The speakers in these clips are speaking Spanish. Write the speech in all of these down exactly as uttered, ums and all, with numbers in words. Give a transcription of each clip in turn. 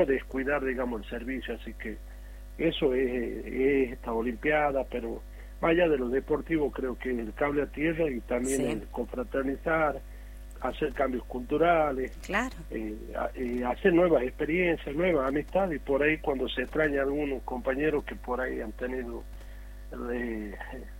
descuidar, digamos, el servicio, así que eso es, es esta Olimpiada, pero más allá de lo deportivo, creo que el cable a tierra y también sí. el confraternizar, hacer cambios culturales, claro. eh, eh, hacer nuevas experiencias, nuevas amistades, y por ahí cuando se extraña algunos compañeros que por ahí han tenido eh,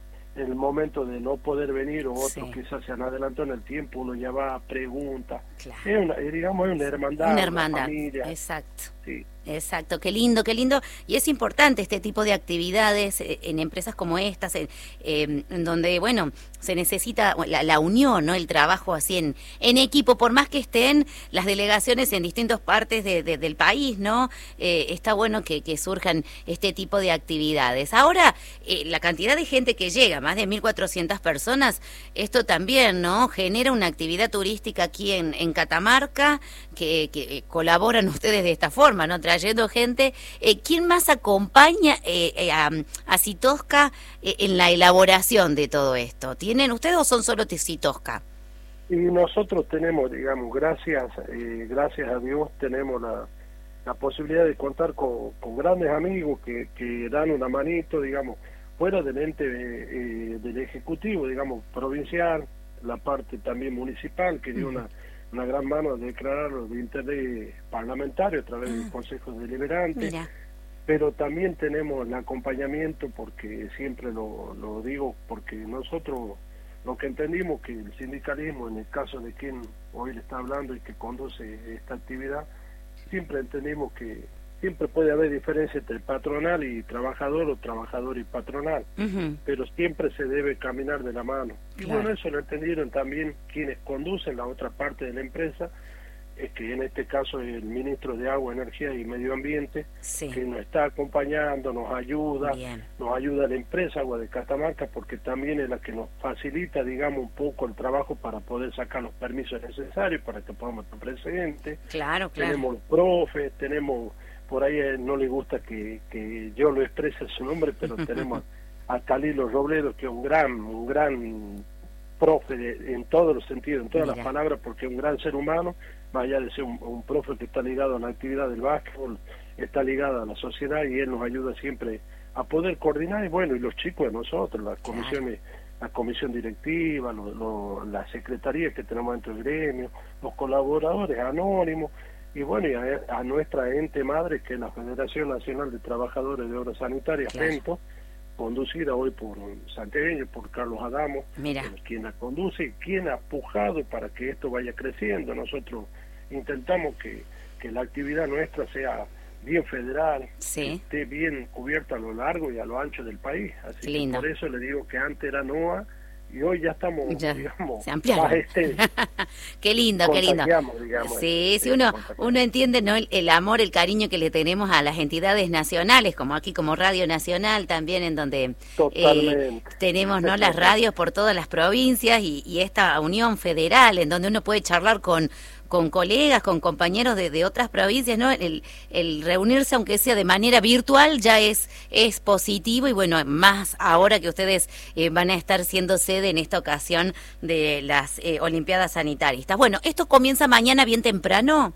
el momento de no poder venir, o otros sí. quizás se han adelantado en el tiempo, uno ya va, pregunta, claro. es una, digamos, es una hermandad, una hermandad, una familia. Exacto. Sí. Exacto, qué lindo, qué lindo. Y es importante este tipo de actividades eh, en empresas como estas, en, eh, en donde, bueno, se necesita la, la unión, ¿no? El trabajo así en, en equipo, por más que estén las delegaciones en distintas partes de, de, del país, ¿no? Eh, está bueno que, que surjan este tipo de actividades. Ahora, eh, la cantidad de gente que llega, más de mil cuatrocientas personas, esto también, ¿no? Genera una actividad turística aquí en, en Catamarca, que, que colaboran ustedes de esta forma, ¿no? Trayendo gente. Eh, ¿Quién más acompaña eh, eh, a, a Citosca eh, en la elaboración de todo esto? ¿Tienen ustedes o son solo Citosca? Y nosotros tenemos, digamos, gracias eh, gracias a Dios, tenemos la, la posibilidad de contar con, con grandes amigos que, que dan una manito, digamos, fuera del ente eh, del Ejecutivo, digamos, provincial, la parte también municipal, que dio uh-huh. una una gran mano a declararlo de interés parlamentario a través ah. del Consejo Deliberante. Mira. Pero también tenemos el acompañamiento, porque siempre lo, lo digo, porque nosotros lo que entendimos que el sindicalismo, en el caso de quien hoy le está hablando y que conduce esta actividad, siempre entendimos que siempre puede haber diferencia entre patronal y trabajador, o trabajador y patronal, uh-huh. pero siempre se debe caminar de la mano. Claro. Y bueno, eso lo entendieron también quienes conducen la otra parte de la empresa, es que en este caso es el ministro de Agua, Energía y Medio Ambiente, sí. que nos está acompañando, nos ayuda, Bien. nos ayuda a la empresa Agua de Catamarca, porque también es la que nos facilita, digamos, un poco el trabajo para poder sacar los permisos necesarios para que podamos estar presentes. Claro, claro. Tenemos los profes, tenemos... Por ahí no le gusta que, que yo lo exprese su nombre, pero tenemos a Calilo Robledo, que es un gran, un gran profe de, en todos los sentidos, en todas Mira. las palabras, porque es un gran ser humano, más allá de ser un, un profe que está ligado a la actividad del básquetbol, está ligado a la sociedad, y él nos ayuda siempre a poder coordinar, y bueno, y los chicos de nosotros, las comisiones, la comisión directiva, lo, lo, la secretaría que tenemos dentro del gremio, los colaboradores anónimos, y bueno, y a, a nuestra ente madre, que es la Federación Nacional de Trabajadores de Obras Sanitarias, claro. FENTO, conducida hoy por santiagueño, por Carlos Adamo, Mira. quien la conduce y quien ha pujado para que esto vaya creciendo. Nosotros intentamos que, que la actividad nuestra sea bien federal, sí. que esté bien cubierta a lo largo y a lo ancho del país. Así Lindo. que por eso le digo que antes era NOA, y hoy ya estamos, ya, digamos, se ampliaron. Este, qué lindo, qué lindo. Digamos, sí, este, sí, uno, uno entiende, ¿no? El, el amor, el cariño que le tenemos a las entidades nacionales, como aquí como Radio Nacional también, en donde eh, tenemos, ¿no? las radios por todas las provincias, y, y esta unión federal, en donde uno puede charlar con con colegas, con compañeros de, de otras provincias, ¿no? El, el reunirse, aunque sea de manera virtual, ya es, es positivo, y bueno, más ahora que ustedes eh, van a estar siendo sede en esta ocasión de las eh, Olimpiadas Sanitaristas. Bueno, ¿esto comienza mañana bien temprano?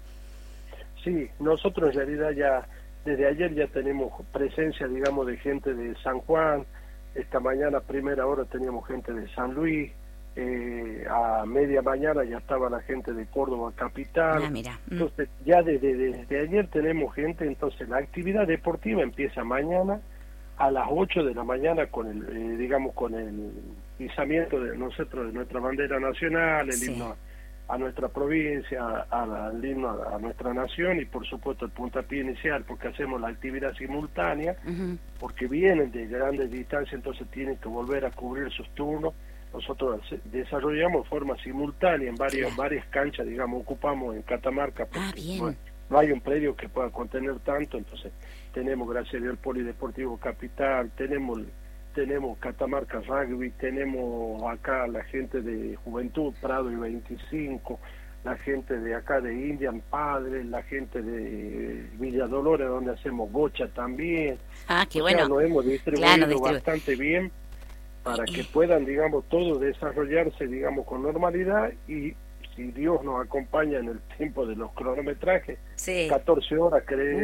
Sí, nosotros en realidad ya, desde ayer ya tenemos presencia, digamos, de gente de San Juan. Esta mañana, a primera hora, teníamos gente de San Luis. Eh, a media mañana ya estaba la gente de Córdoba capital. Ah, mira. Mm. Entonces ya desde, desde ayer tenemos gente. Entonces la actividad deportiva empieza mañana a las ocho de la mañana con el eh, digamos con el izamiento de nosotros de nuestra bandera nacional, el sí. himno a, a nuestra provincia, al himno a, a nuestra nación, y por supuesto el puntapié inicial, porque hacemos la actividad simultánea, uh-huh. porque vienen de grandes distancias, entonces tienen que volver a cubrir sus turnos. Nosotros desarrollamos de forma simultánea en varias, claro. varias canchas, digamos, ocupamos en Catamarca, porque ah, bien. No, no hay un predio que pueda contener tanto, entonces tenemos, gracias a Dios, el Polideportivo Capital, tenemos tenemos Catamarca Rugby, tenemos acá la gente de Juventud, Prado y veinticinco, la gente de acá de Indian Padre, la gente de Villa Dolores, donde hacemos bocha también. Ah, qué o bueno. sea, lo hemos distribuido claro, distribu- bastante bien, para que puedan, digamos, todos desarrollarse, digamos, con normalidad, y si Dios nos acompaña en el tiempo de los cronometrajes, sí. catorce horas, creo.